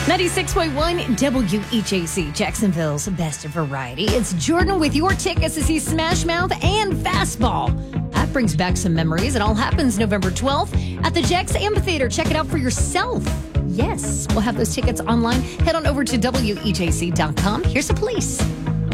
96.1 WEJC, Jacksonville's best variety. It's Jordan with your tickets to see Smash Mouth and Fastball. That brings back some memories. It all happens November 12th at the Jax Amphitheater. Check it out for yourself. Yes, we'll have those tickets online. Head on over to WEJC.com. Here's the police.